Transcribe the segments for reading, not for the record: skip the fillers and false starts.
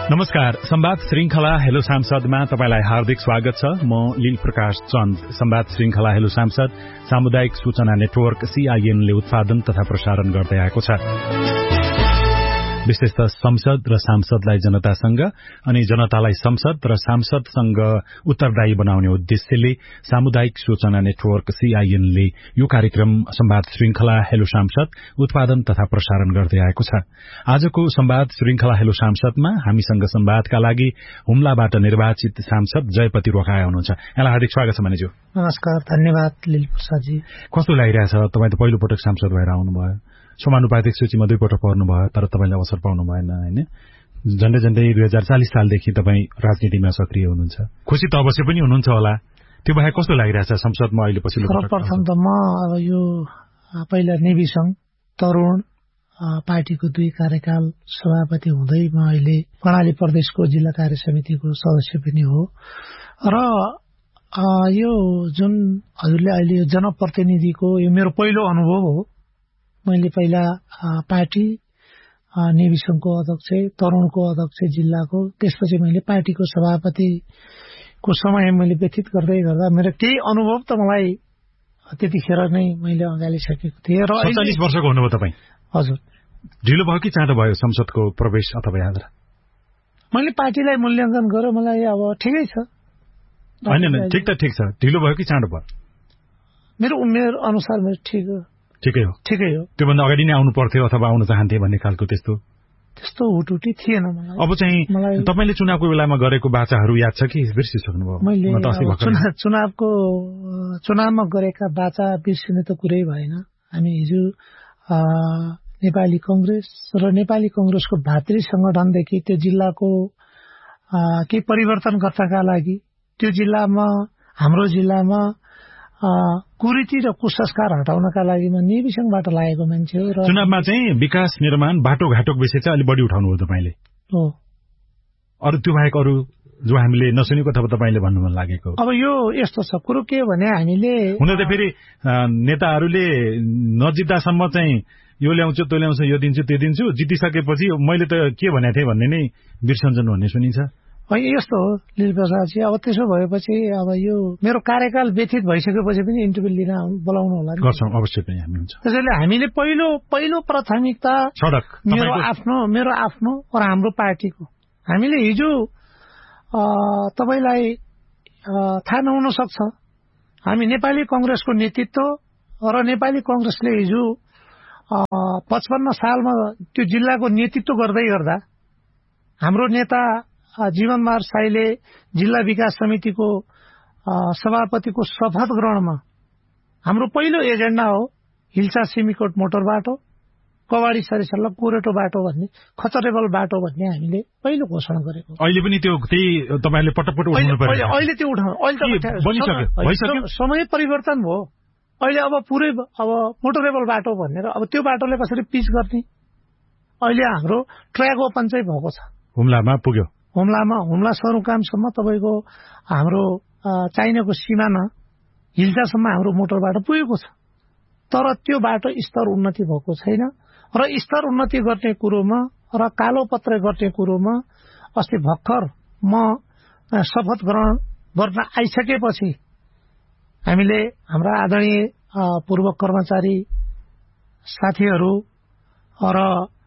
नमस्कार। संवाद श्रृंखला हेलो सांसदमा तपाईलाई हार्दिक स्वागत छ। म लील प्रकाश चन्द। संवाद श्रृंखला हेलो सांसद सामुदायिक सूचना नेटवर्क CIN ले उत्पादन तथा प्रसारण गर्दै आएको छ। विशेषतः संसद र सांसदलाई जनतासँग अनि जनतालाई संसद र सांसदसँग उत्तरदायी बनाउने उद्देश्यले सामुदायिक सूचना नेटवर्क CIN ले यो कार्यक्रम संवाद श्रृंखला हेलो सांसद उत्पादन तथा प्रसारण गर्दै आएको छ। आजको संवाद श्रृंखला हेलो सांसदमा हामीसँग संवादका लागि हुम्लाबाट निर्वाचित सांसद जयपति रोकाया हुनुहुन्छ। यहाँलाई हार्दिक स्वागत छ मनिज्यू। नमस्कार, धन्यवाद लील प्रसादजी। कस्तो लागिरहेछ? तपाईँ त पहिलो पटक सांसद भएर आउनुभयो, समानुपातिक सूचीमा 2 पटक पर्नुभयो, तर तपाईले अवसर पाउनु भएन हैन। झन्डै 2040 सालदेखि तपाईँ राजनीतिमा सक्रिय हुनुहुन्छ। खुशी त अवश्य पनि हुनुहुन्छ होला। त्यो भए कस्तो लागिरहेछ संसदमा अहिले पछिल्लो पटक? सर्वप्रथम त म अब यो पहिला नेभी संघ तरुण पार्टीको 2 कार्यकाल सभापति हुँदै म अहिले कर्णाली प्रदेशको जिल्ला कार्य समितिको सदस्य पनि हो। र यो जुन हजुरले अहिले जनप्रतिनिधिको यो मेरो पहिलो अनुभव हो। मैले पहिला पार्टी नेभी संघको अध्यक्ष, तरुणको अध्यक्ष जिल्लाको, त्यसपछि मैले पार्टीको सभापतिको समय मैले व्यतीत गर्दै गर्दा मेरो केही अनुभव त मलाई त्यतिखेर नै मैले अँगालिसकेको थिएँ। र 47 वर्षको हुनुभयो तपाईँ? हजुर। ढिलो भयो कि चाँडो भयो संसदको प्रवेश अथवा यात्रा? मैले पार्टीलाई मूल्याङ्कन गरेँ, मलाई अब ठिकै छ। हैन, ठिक त ठिक छ। ढिलो भयो कि चाँडो भयो? मेरो उमेर अनुसार मेरो ठिकै हो। त्योभन्दा अगाडि नै आउनु पर्थ्यो अथवा आउन चाहन्थे भन्ने खालको त्यस्तो हुटुटी थिएन मलाई। अब चाहिँ तपाईले चुनावको बेलामा गरेको बाचाहरू याद छ कि बिर्सिसक्नुभयो? मैले चुनावमा गरेका बाचा बिर्सिने त कुरै भएन। हामी हिजो नेपाली कांग्रेस र नेपाली कांग्रेसको भातृ संगठनदेखि त्यो जिल्लाको केही परिवर्तन गर्नका लागि त्यो जिल्लामा, हाम्रो जिल्लामा कुरीति र कुसंस्कार हटाउनका लागि म नेभी संघबाट लागेको मान्छे हो। र चुनावमा चाहिँ विकास निर्माण बाटोघाटोको विषय चाहिँ अलि बढी उठाउनु हो तपाईले। हो। अरु त्यो बाहेक अरु जो हामीले नसुनेको अथवा तपाईले भन्नु मन लागेको? अब यो यस्तो छ कुरो के भने हामीले हुन त फेरि नेताहरूले नजित्दासम्म चाहिँ यो ल्याउँछु त्यो ल्याउँछु यो दिन्छु त्यो दिन्छु, जितिसकेपछि मैले त के भनेको थिएँ भन्ने नै बिर्सन्छन् भन्ने सुनिन्छ। यस्तो हो लील प्रसादजी। अब त्यसो भएपछि अब यो मेरो कार्यकाल व्यतीत भइसकेपछि पनि इन्टरभ्यू लिन बोलाउनु होला। गर्छौं, अवश्य पनि हामी हुन्छ। त्यसैले हामीले पहिलो प्राथमिकता सडक मेरो आफ्नो र हाम्रो पार्टीको। हामीले हिजो तपाईलाई थाहा नहुन सक्छ, हामी नेपाली कांग्रेसको नेतृत्व र नेपाली कांग्रेसले हिजो 55 सालमा त्यो जिल्लाको नेतृत्व गर्दै गर्दा हाम्रो नेता जीवनबहादुर साईले जिल्ला विकास समितिको सभापतिको शपथ ग्रहणमा हाम्रो पहिलो एजेन्डा हो हिल्सा सिमीकोट मोटर बाटो, कवाडी सरिसल्ला कोरेटो बाटो भन्ने, खचरेबल बाटो भन्ने हामीले पहिलो घोषणा गरेको। अहिले पनि त्यही तपाईहरुले पटक उठाउनु पर्यो? अहिले त्यो उठाउनु, अहिले समय परिवर्तन भयो। अहिले अब पुरै मोटरेबल बाटो भनेर अब त्यो बाटोले कसरी पिच गर्ने, अहिले हाम्रो ट्र्याक ओपन चाहिँ भएको छ। हुम्लामा पुग्यो। हुम्ला सरुकामसम्म तपाईको हाम्रो चाइनाको सीमाना हिल्सासम्म हाम्रो मोटर बाटो पुगेको छ। तर त्यो बाटो स्तर उन्नति भएको छैन र स्तर उन्नति गर्ने कुरोमा र कालो पत्र गर्ने कुरोमा अस्ति भर्खर म शपथ ग्रहण गर्न आइसकेपछि हामीले हाम्रा आदरणीय पूर्व कर्मचारी साथीहरू र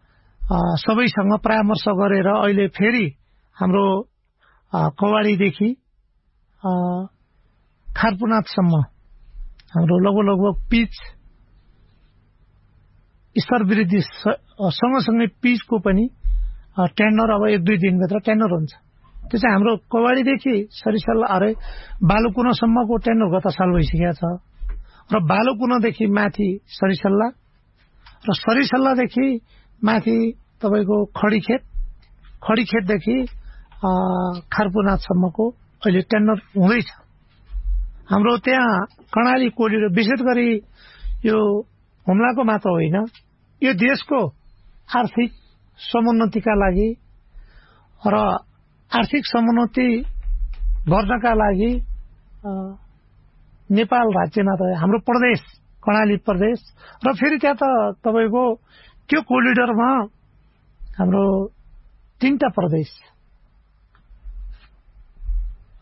सबैसँग परामर्श गरेर अहिले फेरि हाम्रो कवाडीदेखि खारपुनाथसम्म हाम्रो लगभग पिच स्तर वृद्धि सँगसँगै पिचको पनि टेन्डर अब 1-2 दिनभित्र टेन्डर हुन्छ। त्यो चाहिँ हाम्रो कवाडीदेखि सरिसल्ला बालुकुनासम्मको टेन्डर गत साल भइसकेको छ र बालुकुनादेखि माथि सरिसल्ला र सरिसल्लादेखि माथि तपाईको खडीखेतदेखि खारपुनाथसम्मको अहिले टेन्डर हुँदैछ। हाम्रो त्यहाँ कर्णाली कोरिडोर विशेष गरी यो हुम्लाको मात्र होइन, यो देशको आर्थिक समुन्नतिका लागि र आर्थिक समुन्नति गर्नका लागि नेपाल राज्य मात्र हाम्रो प्रदेश कर्णाली प्रदेश र फेरि त्यहाँ त तपाईको त्यो कोरिडोरमा हाम्रो 3टा प्रदेश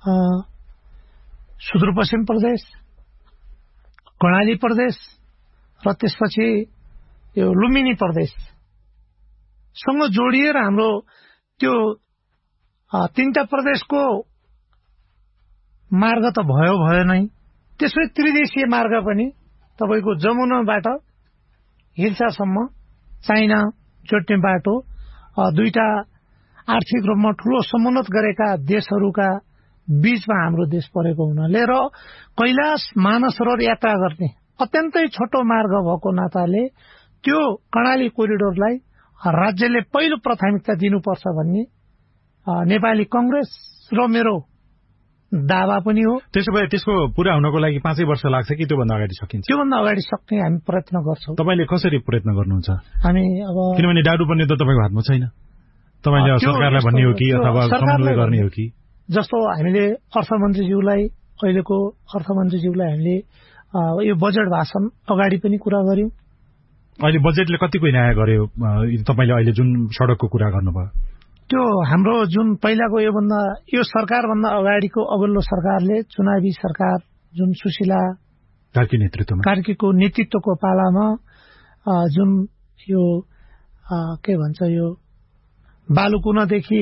सुदूरपश्चिम प्रदेश, कर्णाली प्रदेश र त्यसपछि यो लुम्बिनी प्रदेशसँग जोडिएर हाम्रो त्यो 3टा प्रदेशको मार्ग त भयो नै। त्यसपछि त्रिदेशीय मार्ग पनि तपाईको जमुनाबाट हिल्सासम्म चाइना जोड्ने बाटो, 2टा आर्थिक रूपमा ठूलो समुन्नत गरेका देशहरूका बीचमा हाम्रो देश परेको हुनाले र कैलाश मानसरोवर यात्रा गर्ने अत्यन्तै छोटो मार्ग भएको नाताले त्यो कर्णाली कोरिडोरलाई राज्यले पहिलो प्राथमिकता दिनुपर्छ भन्ने नेपाली कांग्रेस र मेरो दावा पनि हो। त्यसो भए त्यसको पूरा हुनको लागि 5 वर्ष लाग्छ कि त्योभन्दा अगाडि सकिन्छ? त्योभन्दा अगाडि सक्ने हामी प्रयत्न गर्छौं। तपाईले कसरी प्रयत्न गर्नुहुन्छ? हामी अब किनभने डाडु बन्ने त तपाईको हातमा छैन। तपाईले सरकारलाई भन्ने हो कि अथवा समन्वय गर्ने हो कि? जस्तो हामीले अर्थमन्त्रीज्यूलाई, अहिलेको अर्थमन्त्रीज्यूलाई हामीले यो बजेट भाषण अगाडि पनि कुरा गर्यौं। अहिले बजेटले कतिको न्याय गर्यो? तपाईले अहिले जुन सडकको कुरा गर्नुभयो त्यो हाम्रो जुन पहिलाको यो सरकारभन्दा अगाडिको अघिल्लो सरकारले, चुनावी सरकार जुन सुशीला कार्कीको नेतृत्वको पालामा जुन यो के भन्छ यो बालुकुनादेखि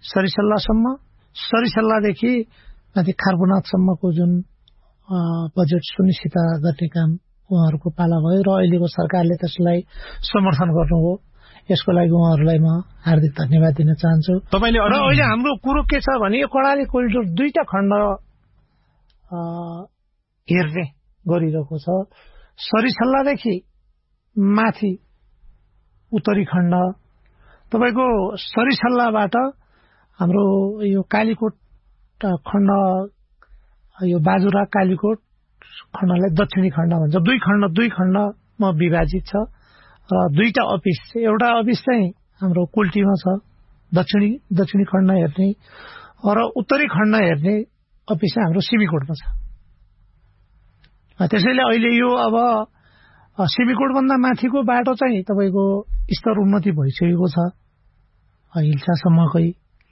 सरिसल्लादेखि माथि खारबुनाथसम्मको जुन बजेट सुनिश्चित गर्ने काम उहाँहरूको पाला भयो र अहिलेको सरकारले त्यसलाई समर्थन गर्नुभयो। यसको लागि उहाँहरूलाई म हार्दिक धन्यवाद दिन चाहन्छु। तपाईले र अहिले हाम्रो कुरो के छ भने यो कर्णाली कोरिडोर 2टा खण्ड हेर्ने गरिरहेको छ। सरिसल्लादेखि माथि उत्तरी खण्ड, तपाईको सरिसल्लाबाट हाम्रो यो कालीकोट खण्ड, यो बाजुरा कालीकोट खण्डलाई दक्षिणी खण्ड भन्छ। 2 खण्डमा विभाजित छ र 2टा अफिस छ। एउटा अफिस चाहिँ हाम्रो कुल्टीमा छ, दक्षिणी खण्ड हेर्ने, र उत्तरी खण्ड हेर्ने अफिस चाहिँ हाम्रो सिमीकोटमा छ। त्यसैले अहिले यो अब सिमीकोटभन्दा माथिको बाटो चाहिँ तपाईको स्तर उन्नति भइसकेको छ। हिल्सासम्मकै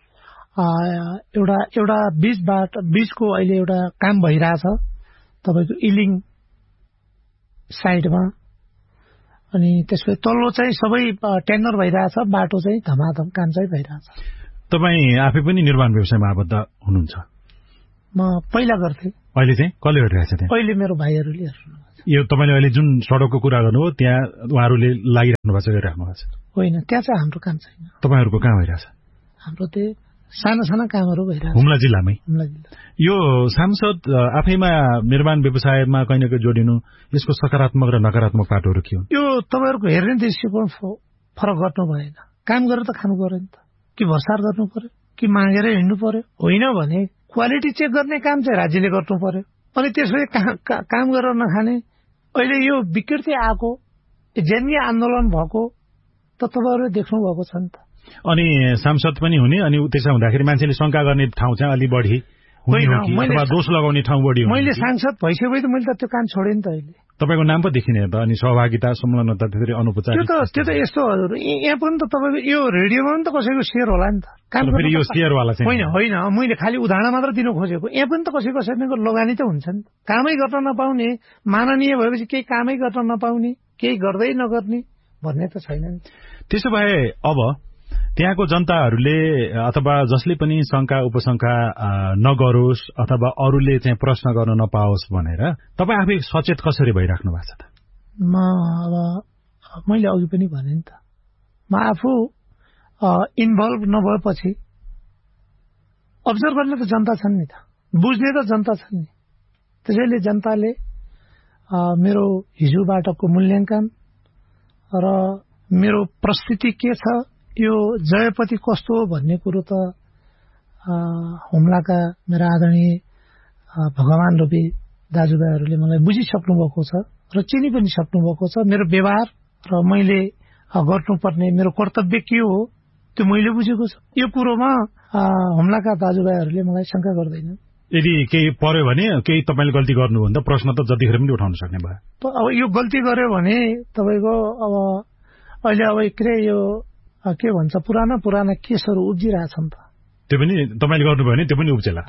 एउटा बीचको अहिले एउटा काम भइरहेछ तपाईको इलिङ साइडमा, अनि त्यसपछि तल्लो चाहिँ सबै टेन्डर भइरहेछ, बाटो चाहिँ धमाधम काम चाहिँ भइरहेछ। तपाई आफै पनि निर्माण व्यवसायमा आबद्ध हुनुहुन्छ? म पहिला गर्थे। अहिले चाहिँ कसले गरिरहेछ त्यहाँ? अहिले मेरो भाइहरूले हेर्नुहुन्छ। यो तपाईले अहिले जुन सडकको कुरा गर्नुभयो त्यहाँ उहाँहरूले लागिराख्नु भएको छ, गरिराख्नु भएको छ? होइन, त्यहाँ चाहिँ हाम्रो काम छैन। तपाईहरुको कहाँ भइरहेछ? हाम्रो त्यो साना कामहरू भइरहेछ हुम्ला जिल्लामै। हुम्ला जिल्ला। यो सांसद आफैमा निर्माण व्यवसायमा कहीं न कहीं जोडिनु, यसको सकारात्मक र नकारात्मक पाटोहरू के हुन्? यो तपाईहरुको हेर्ने दृष्टिकोण फरक गर्नु भएन। काम गरेर त खानु पर्यो नि त, कि भरसार गर्नु पर्यो, कि मागेर हिँड्नु पर्यो? होइन भने क्वालिटी चेक गर्ने काम चाहिँ राज्यले गर्नु पर्यो। अनि त्यसपछि काम गरेर नखाने, अहिले यो विकृति आएको, जन्य आन्दोलन भएको त तपाईहरुले देख्नु भएको छ नि त। अनि सांसद पनि हुने, अनि त्यसो हुँदाखेरि मान्छेले शंका गर्ने ठाउँ चाहिँ अलि बढी हुने हो कि अथवा दोष लगाउने ठाउँ बढी हो? मैले सांसद भइसकेपछि त मैले त त्यो काम छोडे नि त। अहिले तपाईको नाम पो देखिने त, अनि सहभागिता संलग्नता त्यसरी अनौपचारिक त्यो त यस्तो यहाँ पनि त तपाईको यो रेडियोमा पनि त कसैको शेयर होला नि त। काम फेरि यो शेयरवाला चाहिँ होइन, मैले खालि उदाहरण मात्र दिन खोजेको। यहाँ पनि त कसैको लगानी त हुन्छ नि त। कामै गर्न नपाउने, माननीय भएपछि केही कामै गर्न नपाउने, केही गर्दै नगर्ने भन्ने त छैन नि। त्यसो भए अब त्यहाँको जनताहरूले अथवा जसले पनि शंका उपशंका नगरोस् अथवा अरूले चाहिँ प्रश्न गर्न नपाओस् भनेर तपाई आफै सचेत कसरी भइराख्नु भएको छ त? अब मैले अघि पनि भने नि त, म आफू इन्भल्भ नभएपछि अब्जर्भ गर्ने त जनता छन् नि त, बुझ्ने त जनता छन् नि। त्यसैले जनताले मेरो हिजोबाटको मूल्याङ्कन र मेरो प्रस्तुति के छ, यो जयपति कस्तो हो भन्ने कुरो त हुम्लाका मेरा आदरणीय भगवान रूपी दाजुभाइहरूले मलाई बुझिसक्नु भएको छ र चिनी पनि सक्नु भएको छ। मेरो व्यवहार र मैले गर्नुपर्ने मेरो कर्तव्य के हो त्यो मैले बुझेको छु। यो कुरोमा हुम्लाका दाजुभाइहरूले मलाई शंका गर्दैन। यदि केही पर्यो भने केही तपाईले गल्ती गर्नु भन्दा प्रश्न त जतिखेर पनि उठाउन सक्ने भयो। अब यो गल्ती गर्यो भने तपाईको अब अहिले यो के भन्छ पुराना केसहरू उब्जिरहेछन् त, त्यो पनि तपाईले गर्नुभयो भने त्यो पनि उब्जेला।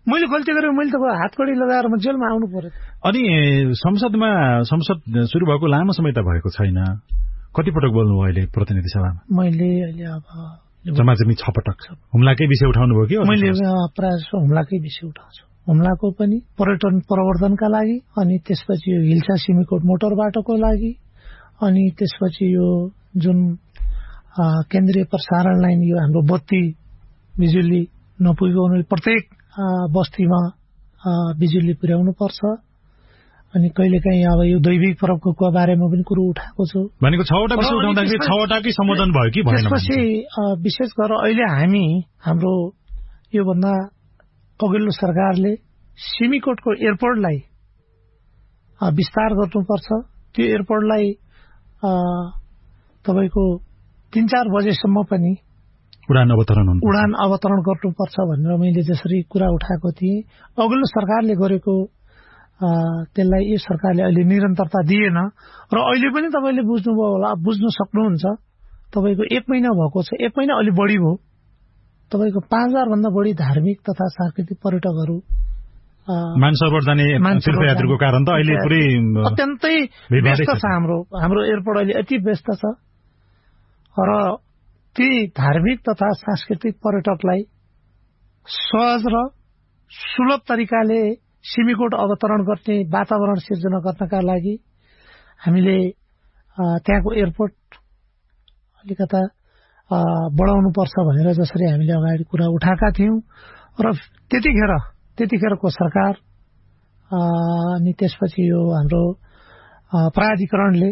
मैले गल्ती गरेँ, मैले त हातकडी लगाएर म जेलमा आउनु पर्यो। अनि संसद सुरु भएको लामो समय त भएको छैन, कतिपटक बोल्नुभयो अहिले प्रतिनिधि सभामा? मैले अहिले अब जम्माजम्मी 6 पटक हुम्लाकै विषय उठाउनु भयो कि? मैले प्रायः हुम्लाकै विषय उठाउँछु। हुम्लाको पनि पर्यटन प्रवर्धनका लागि, अनि त्यसपछि यो हिल्सा सिमीकोट मोटर बाटोको लागि, अनि त्यसपछि यो जुन केन्द्रीय प्रसारण लाइन, यो हाम्रो बत्ती बिजुली नपुगेको हुनाले प्रत्येक बस्तीमा बिजुली पुर्याउनु पर्छ। अनि कहिलेकाहीँ अब यो दैविक पर्वको बारेमा पनि कुरो उठाएको छु। भनेको 6वटा विषय उठाउँदाखेरि 6वटाकै सम्बोधन भयो कि भएन? त्यसपछि विशेष गरेर अहिले हाम्रो योभन्दा अघिल्लो सरकारले सिमीकोटको एयरपोर्टलाई विस्तार गर्नुपर्छ। त्यो एयरपोर्टलाई तपाईँको 3-4 बजेसम्म पनि उडान अवतरण गर्नुपर्छ भनेर मैले जसरी कुरा उठाएको थिएँ। अघिल्लो सरकारले गरेको त्यसलाई यो सरकारले अहिले निरन्तरता दिएन र अहिले पनि तपाईँले बुझ्नुभयो होला, बुझ्न सक्नुहुन्छ। तपाईँको 1 महिना भएको छ, 1 महिना अलि बढी भयो। तपाईँको 5000 भन्दा बढी धार्मिक तथा सांस्कृतिक पर्यटकहरू मानसरोवर जाने तीर्थयात्रीको कारण त अहिले पुरै अत्यन्तै व्यस्त छ। हाम्रो एयरपोर्ट अहिले अति व्यस्त छ र ती धार्मिक तथा सांस्कृतिक पर्यटकलाई सहज र सुलभ तरिकाले सिमीकोट अवतरण गर्ने वातावरण सिर्जना गर्नका लागि हामीले त्यहाँको एयरपोर्ट अलिकता बढाउनु पर्छ भनेर जसरी हामीले अगाडि कुरा उठाएका थियौं र त्यतिखेरको सरकार अनि त्यसपछि यो हाम्रो प्राधिकरणले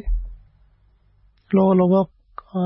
लगभग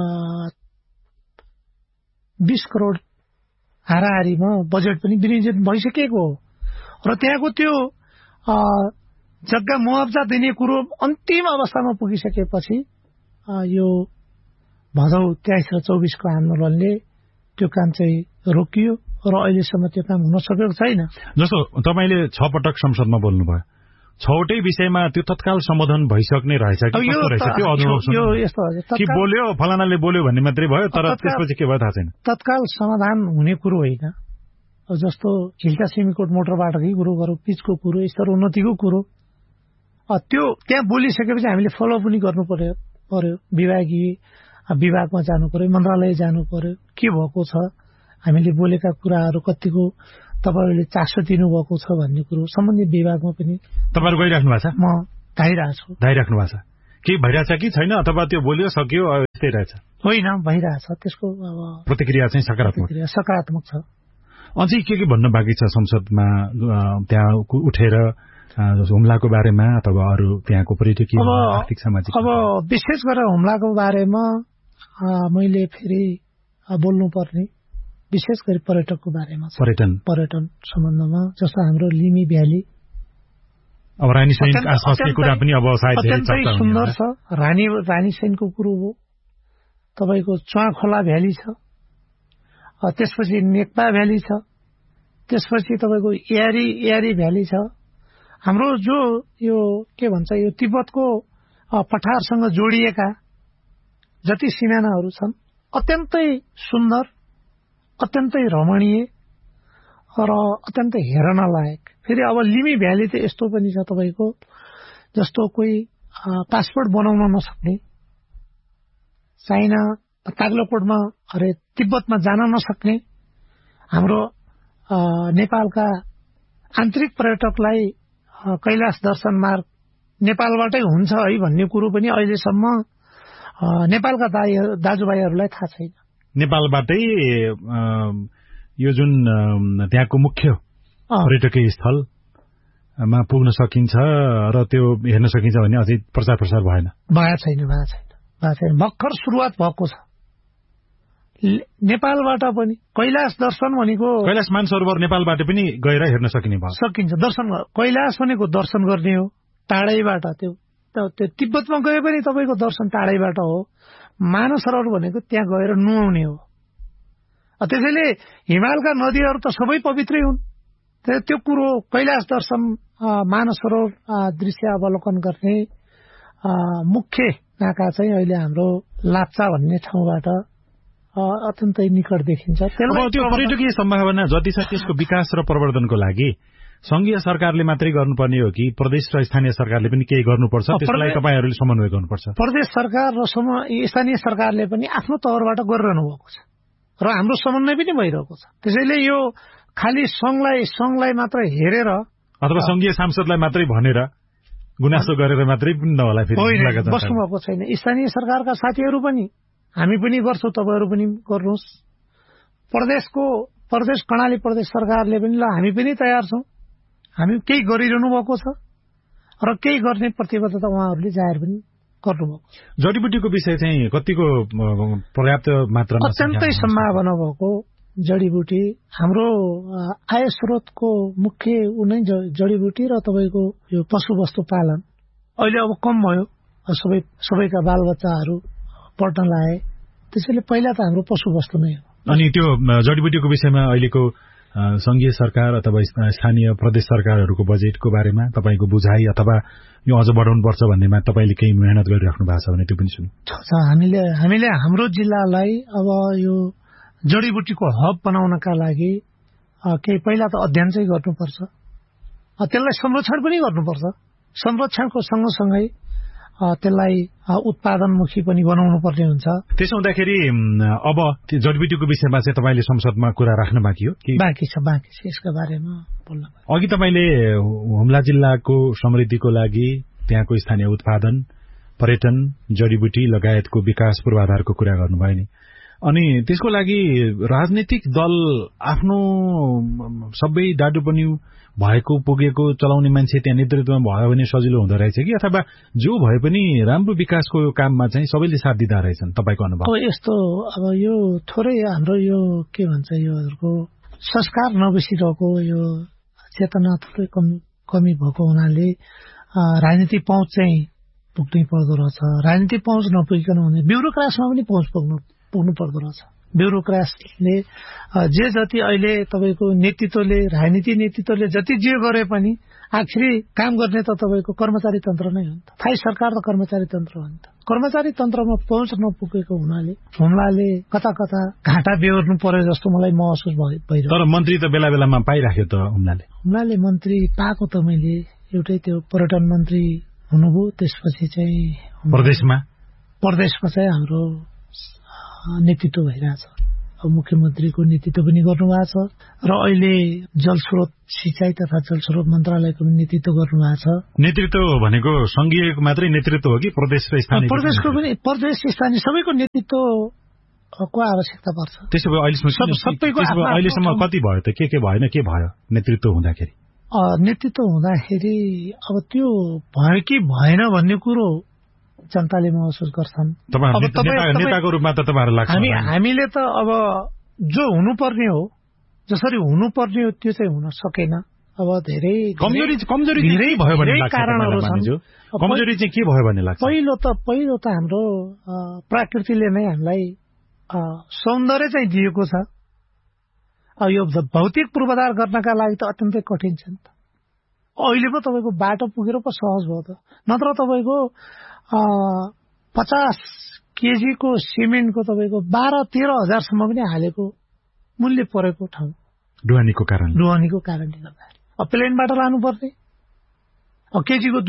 20 करोड हाराहारीमा बजेट पनि विनियोजित भइसकेको हो र त्यहाँको त्यो जग्गा मुआवजा दिने कुरो अन्तिम अवस्थामा पुगिसकेपछि यो भदौ 23 र 24 को आन्दोलनले त्यो काम चाहिँ रोकियो र अहिलेसम्म त्यो काम हुन सकेको छैन। जस्तो तपाईले 6 पटक संसदमा बोल्नुभयो, 6वटै विषयमा त्यो तत्काल सम्बोधन भइसक्ने रहेछ कि कस्तो रहेछ त्यो अनुभव? यो यस्तो कि बोल्यो फलानाले बोल्यो भन्ने मात्रै भयो तर त्यसपछि के भयो थाहा छैन। तत्काल समाधान हुने कुरो होइन। जस्तो हिल्सा सिमीकोट मोटरबाटकै कुरो गरौँ, पिचको कुरो, स्तर उन्नतिको कुरो, त्यो त्यहाँ बोलिसकेपछि हामीले फलो पनि गर्नु पर्यो। विभागमा जानु पर्यो, मन्त्रालय जानु पर्यो, के भएको छ, हामीले बोलेका कुराहरू कतिको तपाईहरुले चासो दिनुभएको छ भन्ने कुरो सम्बन्धित विभागमा पनि तपाईहरु गइराख्नु भएको छ? म धाइराछु। धाइराख्नु भएको छ के भइरहेछ कि छैन, अथवा त्यो बोल्यो सक्यो यस्तै रहेछ? होइन, भइरहेछ। त्यसको अब प्रतिक्रिया चाहिँ सकारात्मक छ। अझै के भन्न बाँकी छ संसदमा त्यहाँ उठेर हुम्लाको बारेमा अथवा अरू त्यहाँको पर्यटकीय आर्थिक सामाजिक? अब विशेष गरेर हुम्लाको बारेमा मैले फेरि बोल्नुपर्ने विशेष गरी पर्यटकको बारेमा छ। पर्यटन सम्बन्धमा जस्तो हाम्रो लिमी भ्याली, अब रानीसैन आसपासको कुरा पनि अब सायद धेरै चर्चा हुन्छ। सुन्दर छ। रानीसैनको कुरो हो, तपाईको च्वाखोला भ्याली छ, त्यसपछि नेकपा भ्याली छ, त्यसपछि तपाईको यारी भ्याली छ। हाम्रो जो यो के भन्छ यो तिब्बतको पठारसँग जोडिएका जति सिमानाहरू छन् अत्यन्तै सुन्दर, अत्यन्तै रमणीय र अत्यन्तै हेर्न लायक। फेरि अब लिमी भ्याली त यस्तो पनि छ तपाईको जस्तो कोही पासपोर्ट बनाउन नसक्ने, चाइना ताग्लोकोटमा तिब्बतमा जान नसक्ने हाम्रो नेपालका आन्तरिक पर्यटकलाई कैलाश दर्शन मार्ग नेपालबाटै हुन्छ है भन्ने कुरो पनि अहिलेसम्म नेपालका दाजुभाइहरूलाई थाहा छैन। नेपालबाटै यो जुन त्यहाँको मुख्य पर्यटकीय स्थलमा पुग्न सकिन्छ र त्यो हेर्न सकिन्छ भने अझै प्रचार भएन? भएको छैन। भर्खर सुरुवात भएको छ। नेपालबाट पनि कैलाश दर्शन भनेको कैलाश मानसरोवर नेपालबाट पनि गएर हेर्न सकिन्छ। दर्शन कैलाश भनेको दर्शन गर्ने हो टाढैबाट। त्यो तिब्बतमा गए पनि तपाईको दर्शन टाढैबाट हो। मानसरोवर भनेको त्यहाँ गएर नुहाउने हो। त्यसैले हिमालका नदीहरू त सबै पवित्रै हुन्। त्यो कुरो कैलाश दर्शन मानसरोवर दृश्य अवलोकन गर्ने मुख्य नाका चाहिँ अहिले हाम्रो लाप्चा भन्ने ठाउँबाट अत्यन्तै निकट देखिन्छ। त्यो पर्यटकीय सम्भावना जति छ त्यसको विकास र प्रवर्धनको लागि संघीय सरकारले मात्रै गर्नुपर्ने हो कि प्रदेश र स्थानीय सरकारले पनि केही गर्नुपर्छ? त्यसलाई तपाईहरुले समन्वय गर्नुपर्छ? प्रदेश सरकार र स्थानीय सरकारले पनि आफ्नो तौरबाट गरिरहनु भएको छ र हाम्रो समन्वय पनि भइरहेको छ। त्यसैले यो खाली संघलाई मात्र हेरेर अथवा संघीय सांसदलाई मात्रै भनेर गुनासो गरेर मात्रै पनि नहोला फेरि बस्नुभएको छैन। स्थानीय सरकारका साथीहरू पनि हामी पनि गर्छौँ, तपाईहरु पनि गर्नुहोस्। प्रदेश कर्णाली प्रदेश सरकारले पनि ल हामी पनि तयार छौँ, हामी केही गरिरहनु भएको छ र केही गर्ने प्रतिबद्धता उहाँहरूले जाहेर पनि गर्नुभएको छ। जडीबुटीको विषय चाहिँ कतिको पर्याप्त मात्रामा अत्यन्तै सम्भावना भएको जडीबुटी हाम्रो आय स्रोतको मुख्य उनै जडीबुटी र तपाईको यो पशुवस्तु पालन अहिले अब कम भयो। सबैका बालबच्चाहरू पढ्न लाए, त्यसैले पहिला त हाम्रो पशुवस्तु नै हो। अनि त्यो जडीबुटीको विषयमा अहिलेको संघीय सरकार अथवा स्थानीय प्रदेश सरकारहरूको बजेटको बारेमा तपाईको बुझाइ अथवा यो अझ बढाउनुपर्छ भन्नेमा तपाईले केही मेहनत गरिराख्नु भएको छ भने त्यो पनि सुनौँ। हामीले हाम्रो जिल्लालाई अब यो जडीबुटीको हब बनाउनका लागि केही पहिला त अध्ययन चाहिँ गर्नुपर्छ, त्यसलाई संरक्षण पनि गर्नुपर्छ। संरक्षणको सँगसँगै त्यसलाई उत्पादनमुखी पनि बनाउनु पर्ने हुन्छ। त्यसो हुँदाखेरि अब जडीबुटीको विषयमा चाहिँ तपाईले संसदमा कुरा राख्न बाँकी हो कि? बाँकी छ यसका बारेमा बोल्न। अघि तपाईले हुम्ला जिल्लाको समृद्धिको लागि त्यहाँको स्थानीय उत्पादन, पर्यटन, जडीबुटी लगायतको विकास पूर्वाधारको कुरा गर्नुभयो नि। अनि त्यसको लागि राजनीतिक दल आफ्नो सबै डाडु पनि भएको पुगेको चलाउने मान्छे त्यहाँ नेतृत्वमा भयो भने सजिलो हुँदो रहेछ कि अथवा जो भए पनि राम्रो विकासको काममा चाहिँ सबैले साथ दिँदा रहेछन्? तपाईको अनुभव? यस्तो अब यो थोरै हाम्रो यो के भन्छ योहरूको संस्कार नबसिरहेको यो चेतना थोरै कमी भएको हुनाले राजनीतिक पहुँच चाहिँ पुग्नै पर्दो रहेछ। राजनीतिक पहुँच नपुगिकन हुने ब्युरोक्रासमा पनि पहुँच पुग्नु पर्दो रहेछ। ब्युरोक्रासले जे जति अहिले तपाईको नेतृत्वले राजनीतिक नेतृत्वले जति जे गरे पनि आखिरी काम गर्ने त तपाईको कर्मचारी तन्त्र नै हो नि त। थाई सरकार त कर्मचारी तन्त्र हो नि त। कर्मचारी तन्त्रमा पहुँच नपुगेको हुनाले हुम्लाले कता कता घाटा बेहोर्नु पर्यो जस्तो मलाई महसुस भइरहेको। तर मन्त्री त बेला बेलामा पाइराख्यो त हुम्लाले मन्त्री पाएको त मैले एउटै त्यो पर्यटन मन्त्री हुनुभयो, त्यसपछि चाहिँ प्रदेशमा चाहिँ हाम्रो नेतृत्व भइरहेछ। अब मुख्यमन्त्रीको नेतृत्व पनि गर्नुभएको छ र अहिले जलस्रोत सिंचाई तथा जलस्रोत मन्त्रालयको पनि नेतृत्व गर्नुभएको छ। नेतृत्व भनेको संघीय मात्रै नेतृत्व हो कि प्रदेश र स्थानीय? प्रदेशको पनि, प्रदेश स्थानीय सबैको नेतृत्वको आवश्यकता पर्छ। त्यसो भए अहिलेसम्म कति भयो त? के भएन, के भयो नेतृत्व हुँदाखेरि? नेतृत्व हुँदाखेरि अब त्यो भयो कि भएन भन्ने कुरो जनताले महसुस गर्छन्। नेताको रूपमा त तपाईहरु लाग्छ हामीले त अब जो हुनुपर्ने हो, जसरी हुनुपर्ने हो त्यो चाहिँ हुन सकेन। अब धेरै कमजोरी भयो भन्ने लाग्छ। कारणहरू छन्। कमजोरी चाहिँ के भयो भन्ने लाग्छ? पहिलो त हाम्रो प्रकृतिले नै हामीलाई सौन्दर्य चाहिँ दिएको छ। अब यो भौतिक पूर्वाधार गर्नका लागि त अत्यन्तै कठिन छ नि त। अहिले पो तपाईको बाटो पुगेर पो सहज भयो त। नत्र तपाईको 50 केजीको सिमेन्टको तपाईको 12-13 हजारसम्म पनि हालेको मूल्य परेको ठाउँ ढुवानीको कारणले गर्दाखेरि अब प्लेनबाट लानुपर्ने, अब केजीको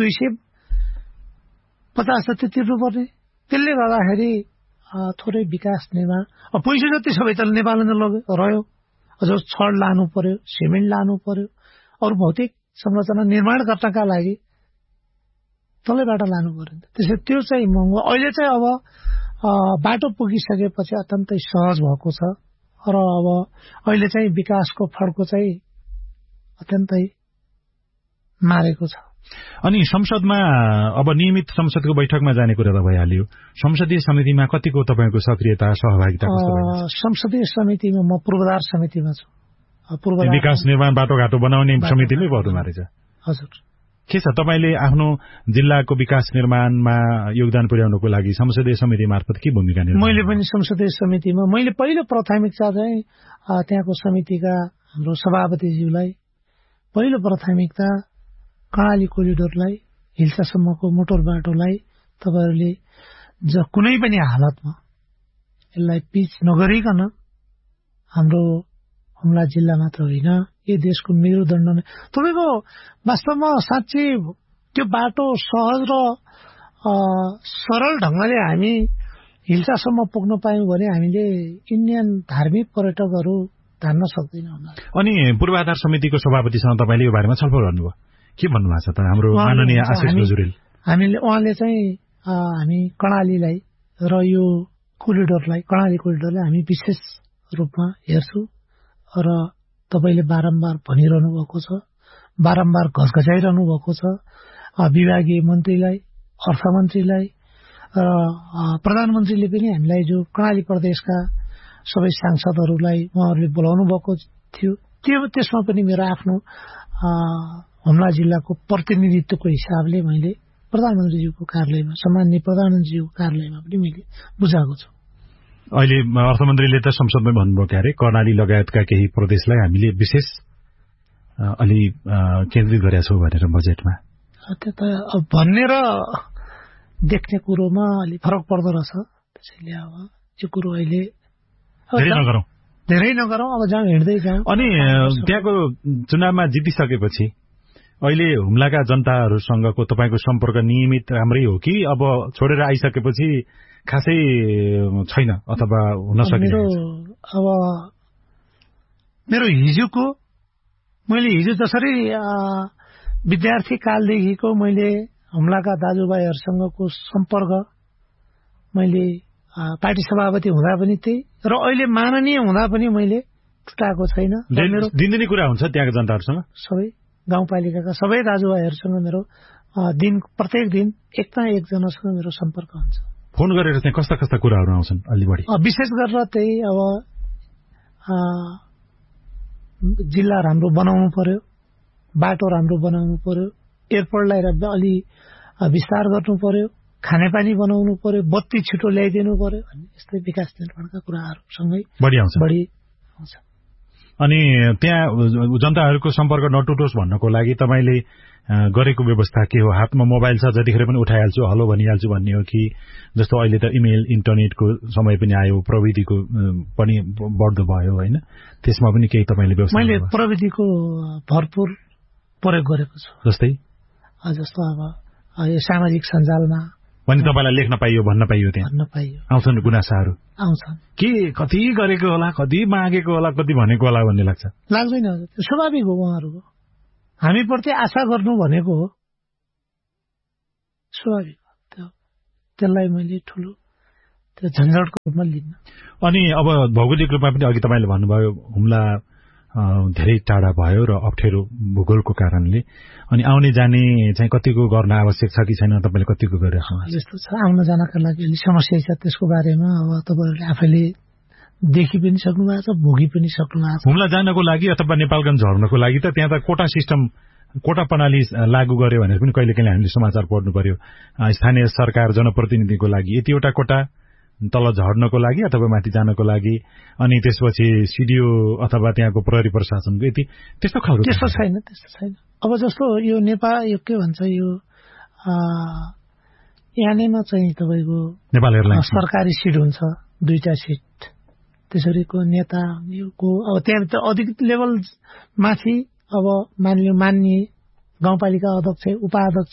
250 जति तिर्नुपर्ने। त्यसले गर्दाखेरि थोरै विकास निर्माण अब पैसा जति सबै त नेपालले रह्यो। अझ छड लानु पर्यो, सिमेन्ट लानु पर्यो, अरू भौतिक संरचना निर्माण गर्नका लागि तलैबाट लानु पर्यो। त्यसैले त्यो चाहिँ महँगो। अहिले चाहिँ अब बाटो पुगिसकेपछि अत्यन्तै सहज भएको छ र अब अहिले चाहिँ विकासको फड्को चाहिँ अत्यन्तै मारेको छ। अनि संसदमा अब नियमित संसदको बैठकमा जाने कुरा त भइहाल्यो। संसदीय समितिमा कतिको तपाईको सक्रियता सहभागिता कस्तो भयो? संसदीय समितिमा म पूर्वाधार समितिमा छु। विकास निर्माण बाटोघाटो बनाउने समितिमै पर्दो रहेछ। हजुर। के छ तपाईले आफ्नो जिल्लाको विकास निर्माणमा योगदान पुर्याउनको लागि संसदीय समिति मार्फत के भूमिका निर्वाह? मैले पनि संसदीय समितिमा मैले पहिलो प्राथमिकता चाहिँ त्यहाँको समितिका हाम्रो सभापतिज्यूलाई पहिलो प्राथमिकता कर्णाली कोरिडोरलाई, हिल्सासम्मको मोटर बाटोलाई तपाईहरुले कुनै पनि हालतमा यसलाई पिच नगरिकन हाम्रो हुम्ला जिल्ला मात्र होइन यो देशको मेरुदण्ड नै तपाईको वास्तवमा साँच्चै त्यो बाटो सहज र सरल ढंगले हामी हिल्सासम्म पुग्न पायौं भने हामीले इन्डियन धार्मिक पर्यटकहरू धान्न सक्दैनौँ। अनि पूर्वाधार समितिको सभापतिसँग तपाईले यो बारेमा छलफल गर्नुभयो के भन्नुभएको छ त हाम्रो माननीय आशिष गजुरेल? उहाँले चाहिँ हामी कर्णालीलाई र यो कोरिडोरलाई कर्णाली कोरिडोरलाई हामी विशेष रूपमा हेर्छौं र तपाईले बारम्बार भनिरहनु भएको छ, बारम्बार घसघसाइरहनु भएको छ विभागीय मन्त्रीलाई, अर्थमन्त्रीलाई र प्रधानमन्त्रीले पनि हामीलाई जो कर्णाली प्रदेशका सबै सांसदहरूलाई उहाँहरूले बोलाउनु भएको थियो त्यसमा पनि मेरो आफ्नो हुम्ला जिल्लाको प्रतिनिधित्वको हिसाबले मैले प्रधानमन्त्रीज्यूको कार्यालयमा सम्माननीय प्रधानमन्त्रीज्यूको कार्यालयमा पनि मैले बुझाएको छु। अहिले अर्थमन्त्रीले त संसदमै भन्नुभयो के अरे कर्णाली लगायतका केही प्रदेशलाई हामीले विशेष अलि केन्द्रित गरेका छौं भनेर बजेटमा। त्यो त भन्ने र देख्ने कुरोमा अलि फरक पर्दो रहेछ। त्यसैले अब यो कुरो अहिले धेरै नगरौं अब जाउँ हिँड्दै जाउँ। अनि त्यहाँको चुनावमा जितिसकेपछि अहिले हुम्लाका जनताहरूसँगको तपाईको सम्पर्क नियमित राम्रै हो कि अब छोडेर आइसकेपछि खासै छैन अथवा हुन सकिन्छ? अब मेरो मैले हिजो जसरी विद्यार्थी कालदेखिको मैले हुम्लाका दाजुभाइहरूसँगको सम्पर्क मैले पार्टी सभापति हुँदा पनि त्यही र अहिले माननीय हुँदा पनि मैले छुटाएको छैन। दिनदिनै कुरा हुन्छ त्यहाँका जनताहरूसँग, सबै गाउँपालिकाका सबै दाजुभाइहरूसँग मेरो प्रत्येक दिन एक न एकजनासँग मेरो सम्पर्क हुन्छ। फोन गरेर चाहिँ कस्ता कस्ता कुराहरू आउँछन् अलि बढी? विशेष गरेर त्यही अब जिल्ला राम्रो बनाउनु पर्यो, बाटो राम्रो बनाउनु पर्यो, एयरपोर्टलाई अलि विस्तार गर्नु पर्यो, खानेपानी बनाउनु पर्यो, बत्ती छिटो ल्याइदिनु पर्यो भन्ने यस्तै विकास निर्माणका कुराहरूसँगै बढी आउँछ। अनि त्यहाँ जनताहरूको सम्पर्क नटुटोस् भन्नको लागि तपाईले गरेको व्यवस्था के हो? हातमा मोबाइल छ जतिखेर पनि उठाइहाल्छु हलो भनिहाल्छु भन्ने हो कि जस्तो अहिले त इमेल इन्टरनेटको समय पनि आयो, प्रविधिको पनि बढ्दो भयो हैन? त्यसमा पनि केही तपाईले व्यवस्था? मैले प्रविधिको भरपूर प्रयोग गरेको छु। जस्तो अब यो सामाजिक सञ्जालमा पनि तपाईलाई लेख्न पाइयो, भन्न पाइयो, त्यहाँ भन्न पाइयो, आउँछन् गुनासाहरू आउँछन् के कति गरेको होला, कति मागेको होला, कति भनेको होला भन्ने लाग्छ? लाग्दैन, स्वाभाविक हो। उहाँहरूको हामीप्रति आशा गर्नु भनेको हो, स्वाभाविक हो। त्यसलाई मैले ठुलो त्यो झन्झटको रूपमा लिन्न। अनि अब भौगोलिक रूपमा पनि अघि तपाईले भन्नुभयो हुम्ला धेरै टाढा भयो र अप्ठ्यारो भूगोलको कारणले अनि आउने जाने चाहिँ कतिको गर्न आवश्यक छ कि छैन, तपाईले कतिको गरिराख्नु? यस्तो छ, आउन जानका लागि अलि समस्या छ। त्यसको बारेमा अब तपाईहरुले आफैले देखि पनि सक्नु भएको छ, भोगी पनि सक्नु भएको छ। हुम्ला जानको लागि अथवा नेपालगञ्ज झर्नको लागि त त्यहाँ त कोटा सिस्टम, कोटा प्रणाली लागू गर्यो भनेर पनि कहिलेकाहीँ हामीले समाचार पढ्नु पर्यो। स्थानीय सरकार जनप्रतिनिधिको लागि यतिवटा कोटा, तल झर्नको लागि अथवा माथि जानको लागि, अनि त्यसपछि सिडिओ अथवा त्यहाँको प्रहरी प्रशासनको यति त्यस्तो खालको? त्यस्तो छैन। अब जस्तो यो नेपाल यो के भन्छ यो यानेमा चाहिँ तपाईको नेपाल एयरलाइन्स सरकारी सिट हुन्छ, 2टा सिट। त्यसरीको नेताको अब त्यहाँ अधिक लेभल माथि अब मान्य गाउँपालिका अध्यक्ष, उपाध्यक्ष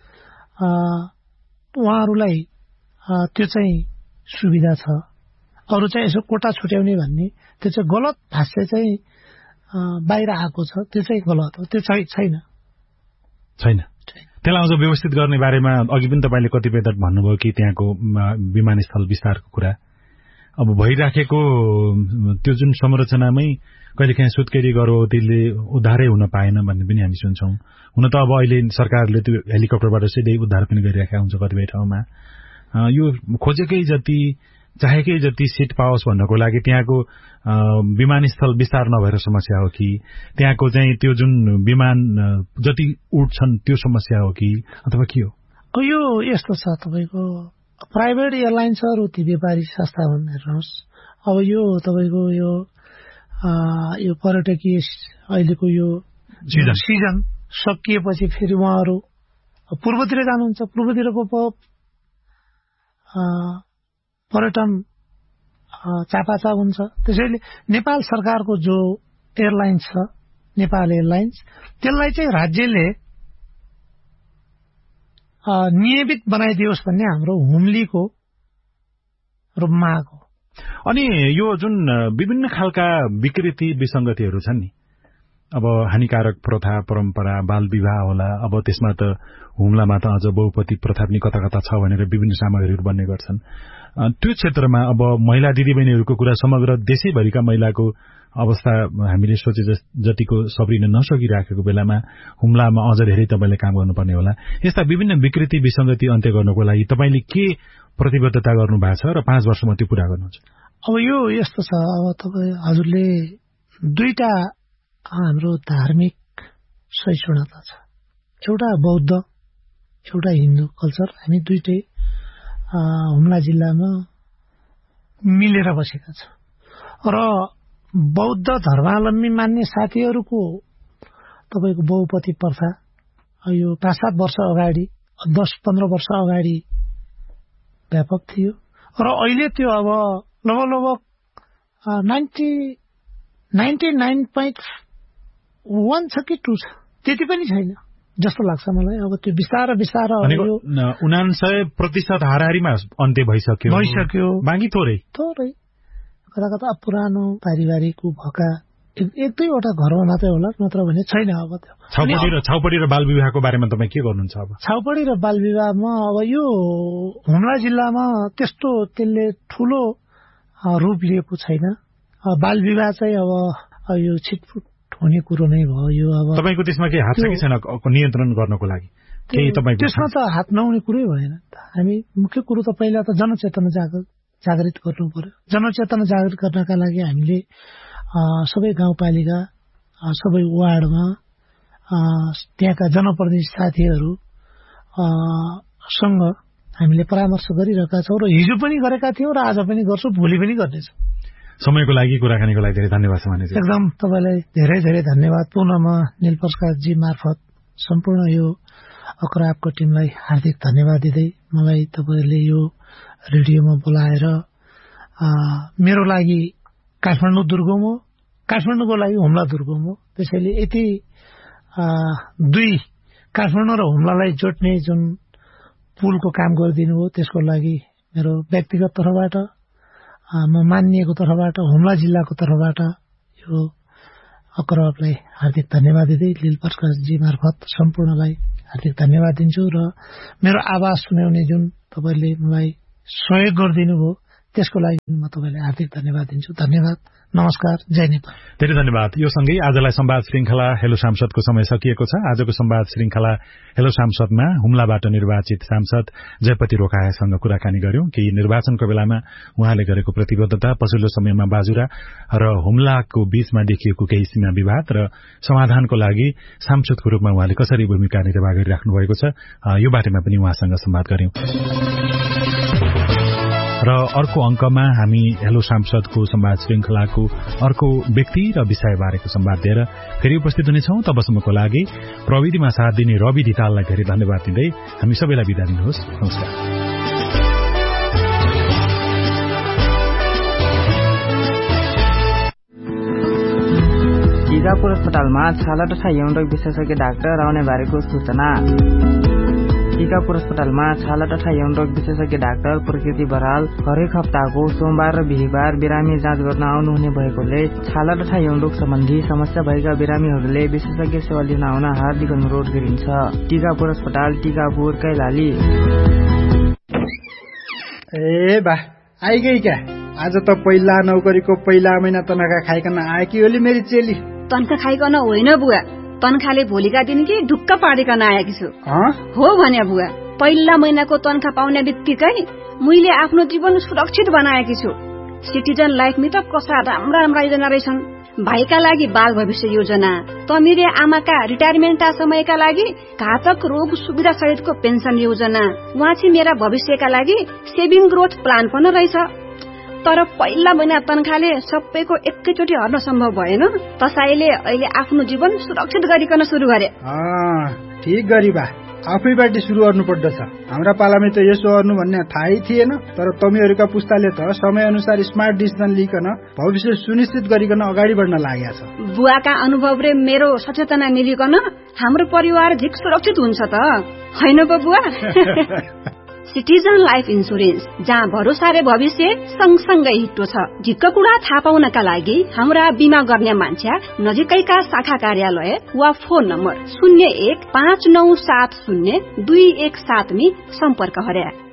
उहाँहरूलाई त्यो चाहिँ सुविधा छ। अरू चाहिँ यसो कोटा छुट्याउने भन्ने त्यो चाहिँ गलत भाष्य चाहिँ बाहिर आएको छ, त्यो चाहिँ गलत हो, त्यो छैन। त्यसलाई अझ व्यवस्थित गर्ने बारेमा अघि पनि तपाईले कतिपय त भन्नुभयो कि त्यहाँको विमानस्थल विस्तारको कुरा अब भइराखेको त्यो जुन संरचनामै कहिलेकाहीँ सुत्केरी गर्भवतीले उद्धारै हुन पाएन भन्ने पनि हामी सुन्छौं। हुन त अब अहिले सरकारले त्यो हेलिकप्टरबाट सिधै उद्धार पनि गरिरहेका हुन्छ कतिपय ठाउँमा। यो खोजेकै जति चाहेकै जति सिट पाओस् भन्नको लागि त्यहाँको विमानस्थल विस्तार नभएर समस्या हो कि त्यहाँको चाहिँ त्यो जुन विमान जति उड्छन् त्यो समस्या हो कि अथवा के हो? यो यस्तो छ, तपाईको प्राइभेट एयरलाइन्सहरु ती व्यापारी संस्था हेर्नुहोस्। अब यो तपाईको यो पर्यटकीय अहिलेको यो सिजन सकिएपछि फेरि उहाँहरु पूर्वतिर जानुहुन्छ। पूर्वतिरको पर्यटन चापाचाप हुन्छ। त्यसैले नेपाल सरकारको जो एयरलाइन्स छ नेपाल एयरलाइन्स त्यसलाई चाहिँ राज्यले नियमित बनाइदियोस् भन्ने हाम्रो हुम्लीको रूपमा आएको। अनि यो जुन विभिन्न खालका विकृति विसंगतिहरू छन् नि, अब हानिकारक प्रथा परम्परा बाल विवाह होला, अब त्यसमा त हुम्लामा त अझ बहुपति प्रथा पनि कता कता छ भनेर विभिन्न सामग्रीहरू बन्ने गर्छन्। त्यो क्षेत्रमा अब महिला दिदीबहिनीहरूको कुरा समग्र देशैभरिका महिलाको अवस्था हामीले सोचे जतिको सब्रिन नसकिराखेको बेलामा हुम्लामा अझ धेरै तपाईले काम गर्नुपर्ने होला। यस्ता विभिन्न विकृति विसंगति अन्त्य गर्नको लागि तपाईले के प्रतिबद्धता गर्नु भएको छ र 5 वर्षमा त्यो पूरा गर्नुहुन्छ? अब यो यस्तो छ, अब तपाईँ हजुरले दुईटा हाम्रो धार्मिक सहिष्णुता छ, एउटा बौद्ध एउटा हिन्दू कल्चर। हामी दुईटै हुम्ला जिल्लामा मिलेर बसेका छौँ र बौद्ध धर्मावलम्बी मान्ने साथीहरूको तपाईँको बहुपति प्रथा यो 5-7 वर्ष अगाडि 10-15 वर्ष अगाडि व्यापक थियो र अहिले त्यो अब लगभग 99.1 छ कि 2 छ, त्यति पनि छैन जस्तो लाग्छ मलाई। अब त्यो बिस्तार 99% हाराहारीमा अन्त्य भइसक्यो, बाँकी थोरै कता पुरानो पारिवारिक भएका 1-2वटा घरमा मात्रै होला, नत्र भने छैन। अब त्यो छाउपडी र बाल विवाहको बारेमा तपाईँ के गर्नुहुन्छ? अब छाउपडी र बाल विवाहमा अब यो हुम्ला जिल्लामा त्यसले ठूलो रूप लिएको छैन। बाल विवाह चाहिँ अब यो छिटफुट हुने कुरो नै भयो। यो अब तपाईको त्यसमा के हात छ कि छैन नियन्त्रण गर्नको लागि? त्यसमा त हात नहुने कुरै भएन। हामी मुख्य कुरो त पहिला त जनचेतना जागृत गर्नु पर्यो। जनचेतना जागृत गर्नका लागि हामीले सबै गाउँपालिका सबै वार्डमा त्यहाँका जनप्रतिनिधि साथीहरू सँग हामीले परामर्श गरिरहेका छौँ र हिजो पनि गरेका थियौँ र आज पनि गर्छौँ, भोलि पनि गर्नेछौँ। समयको लागि कुराकानीको लागि धेरै धन्यवाद छ मानिस। एकदम तपाईलाई धेरै धेरै धन्यवाद। पुनः म नीलप्रकाशजी मार्फत सम्पूर्ण यो अक्रापको टिमलाई हार्दिक धन्यवाद दिँदै मलाई तपाईहरुले यो रेडियोमा बोलाएर मेरो लागि काठमाडौँ दुर्गम हो, काठमाडौँको लागि हुम्ला दुर्गम हो। त्यसैले यति दुई काठमाडौँ र हुम्लालाई जोड्ने जुन पुलको काम गरिदिनु हो त्यसको लागि मेरो व्यक्तिगत तर्फबाट म मानिएको तर्फबाट हुम्ला जिल्लाको तर्फबाट यो अक्रापलाई हार्दिक धन्यवाद दिँदै लीलप्रकाशजी मार्फत सम्पूर्णलाई हार्दिक धन्यवाद दिन्छु र मेरो आवाज सुनाउने जुन तपाईले मलाई सहयोग गरिदिनु भयो त्यसको लागि म तपाईलाई हार्दिक धन्यवाद दिन्छु। धन्यवाद, नमस्कार, जय नेपाल। धेरै धन्यवाद। यो सँगै आजलाई संवाद श्रृंखला हेलो सांसदको समय सकिएको छ। आजको संवाद श्रृंखला हेलो सांसदमा हुम्लाबाट निर्वाचित सांसद जयपति रोकासँग कुराकानी गर्यौं। केही निर्वाचनको बेलामा उहाँले गरेको प्रतिबद्धता, पछिल्लो समयमा बाजुरा र हुम्लाको बीचमा देखिएको केही सीमा विवाद र समाधानको लागि सांसदको रूपमा उहाँले कसरी भूमिका निर्वाह गरिराख्नु भएको छ, यो बारेमा पनि उहाँसँग संवाद गर्यौं। र अर्को अंकमा हामी हेलो सांसदको संवाद श्रृंखलाको अर्को व्यक्ति र विषय बारेको संवाद दिएर फेरि उपस्थित हुनेछौं। तबसम्मको लागि प्रविधिमा साथ दिने रवि धिताललाई धेरै धन्यवाद दिँदै हामी सबैलाई बिदा दिनुहोस्। नमस्कार। टिकापुर अस्पतालमा छाला तथा यौन रोग विशेषज्ञ डाक्टर आउने बारेको सूचना। टिकापुर अस्पतालमा छाला तथा यौन रोग विशेषज्ञ डाक्टर प्रकृति बराल हरेक हप्ताको सोमबार र बिहीबार बिरामी जाँच गर्न आउनुहुने भएकोले छाला तथा यौन रोग सम्बन्धी समस्या भएका बिरामीहरूले विशेषज्ञ सेवा लिन आउन हार्दिक अनुरोध गरिन्छ। टिकापुर अस्पताल, टिकापुर, कैलाली। ए बा आइगई क्या? आज त पहिला नौकरीको पहिला महिना तनखा खाइकन आएकी होली मेरी चेली। तनखा खाइकन होइन बुवा, तनखाले भोलिका दिन कि ढुक्क पारिकन आएकी छु। हो भने बुवा, पहिला महिनाको तनखा पाउने बित्तिकै मैले आफ्नो जीवन सुरक्षित बनाएकी छु। सिटिजन लाइफ मित्र कसा राम्रा राम्रा योजना रहेछन्। भाइका लागि बाल भविष्य योजना, तमिरे आमाका रिटायरमेन्ट समयका लागि घातक रोग सुविधा सहितको पेन्सन योजना, उहाँछि मेरा भविष्यका लागि सेभिङ ग्रोथ प्लान पनि रहेछ। तर पहिला महिना तनखाले सबैको एकैचोटि हर्न सम्भव भएन। त्यसैले अहिले आफ्नो जीवन सुरक्षित गरिकन सुरु गरे। ठीक गरी बा। आफैबाट सुरु गर्नुपर्दछ। हाम्रा पालामै त यसो गर्नु भन्ने थाहै थिएन, तर तपाईँहरूका पुस्ताले त समय अनुसार स्मार्ट डिसिजन लिइकन भविष्य सुनिश्चित गरिकन अगाडि बढ्न लागेको छ। बुवाका अनुभव र मेरो सचेतना मिलिकन हाम्रो परिवार झिक सुरक्षित हुन्छ त होइन पो बुवा? सिटिजन लाइफ इन्सुरेन्स, जहाँ भरोसा र भविष्य सँगसँगै हिट्टो छ। झिक्क कुरा थाहा पाउनका लागि हाम्रा बिमा गर्ने मान्छे नजिकैका शाखा कार्यालय वा फोन नम्बर 0159702117 में सम्पर्क गरे।